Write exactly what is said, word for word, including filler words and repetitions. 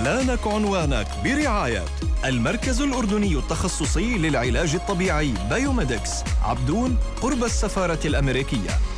عنانك عنوانك برعاية المركز الأردني التخصصي للعلاج الطبيعي بايوميدكس، عبدون قرب السفارة الأمريكية.